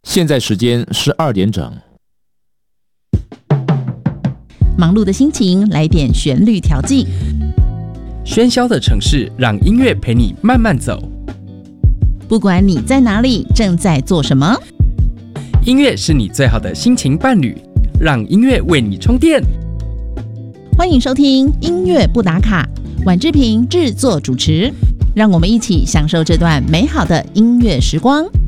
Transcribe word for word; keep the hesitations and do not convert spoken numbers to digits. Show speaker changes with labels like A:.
A: 现在时间十二点整。
B: 忙碌的心情来点旋律调剂，
C: 喧嚣的城市让音乐陪你慢慢走。
B: 不管你在哪里，正在做什么，
C: 音乐是你最好的心情伴侣，让音乐为你充电。
B: 欢迎收听音乐不打卡，婉志平制作主持，让我们一起享受这段美好的音乐时光。